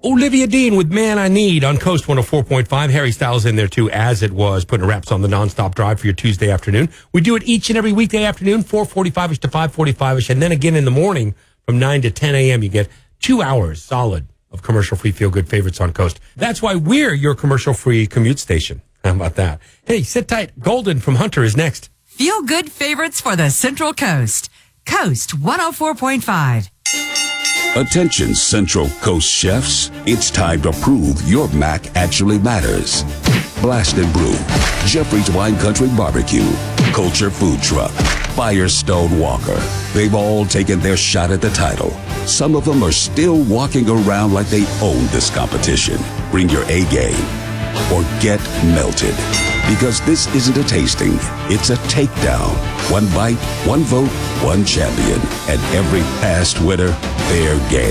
Olivia Dean with Man I Need on Coast 104.5. Harry Styles in there too, as it was, putting wraps on the nonstop drive for your Tuesday afternoon. We do it each and every weekday afternoon, 4:45ish to 5:45ish, and then again in the morning from 9 to 10 a.m. You get 2 hours solid of commercial-free feel-good favorites on Coast. That's why we're your commercial-free commute station. How about that? Hey, sit tight. Golden from Hunter is next. Feel-good favorites for the Central Coast. Coast 104.5. Attention Central Coast chefs, it's time to prove your mac actually matters. Blast and Brew, Jeffrey's Wine Country Barbecue, Culture Food Truck, Firestone Walker. They've all taken their shot at the title. Some of them are still walking around like they own this competition. Bring your A game or get melted. Because this isn't a tasting, it's a takedown. One bite, one vote, one champion. And every past winner, fair game.